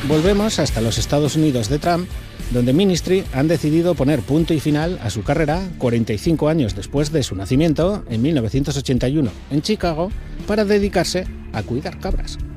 Volvemos hasta los Estados Unidos de Trump, donde Ministry han decidido poner punto y final a su carrera 45 años después de su nacimiento, en 1981, en Chicago, para dedicarse a cuidar cabras.